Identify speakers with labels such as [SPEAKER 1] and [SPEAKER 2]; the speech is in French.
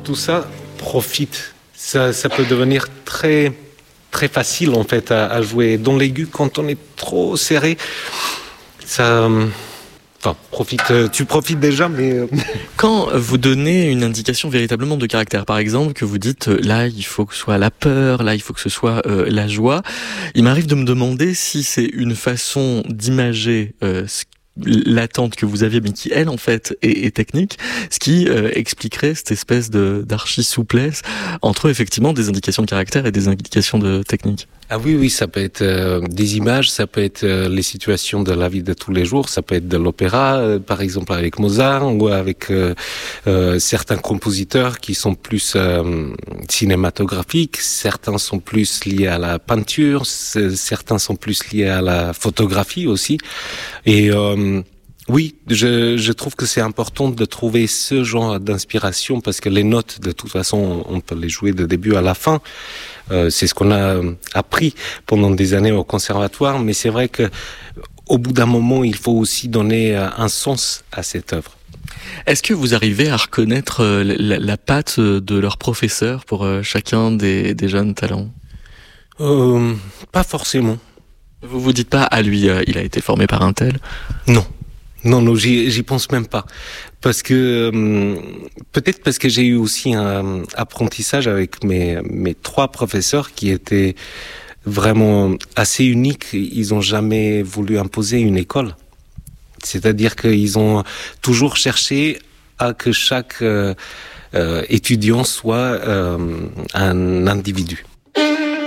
[SPEAKER 1] tout ça profite. Ça peut devenir très, très facile en fait à jouer. Dans l'aigu, quand on est trop serré, ça... Enfin, tu profites déjà, mais...
[SPEAKER 2] Quand vous donnez une indication véritablement de caractère, par exemple, que vous dites là il faut que ce soit la peur, là il faut que ce soit la joie, il m'arrive de me demander si c'est une façon d'imager l'attente que vous aviez, mais qui elle en fait est technique, ce qui expliquerait cette espèce d'archi-souplesse entre effectivement des indications de caractère et des indications de technique.
[SPEAKER 1] Ah oui, ça peut être des images, ça peut être les situations de la vie de tous les jours, ça peut être de l'opéra, par exemple avec Mozart, ou avec certains compositeurs qui sont plus cinématographiques, certains sont plus liés à la peinture, certains sont plus liés à la photographie aussi. Et oui, je trouve que c'est important de trouver ce genre d'inspiration parce que les notes, de toute façon, on peut les jouer de début à la fin. C'est ce qu'on a appris pendant des années au conservatoire, mais c'est vrai que au bout d'un moment, il faut aussi donner un sens à cette œuvre.
[SPEAKER 2] Est-ce que vous arrivez à reconnaître la patte de leur professeur pour chacun des jeunes talents ?
[SPEAKER 1] Pas forcément.
[SPEAKER 2] Vous vous dites pas, lui, il a été formé par un tel ?
[SPEAKER 1] Non, j'y pense même pas. Parce que, peut-être parce que j'ai eu aussi un apprentissage avec mes 3 professeurs qui étaient vraiment assez uniques. Ils ont jamais voulu imposer une école. C'est-à-dire qu'ils ont toujours cherché à que chaque étudiant soit un individu.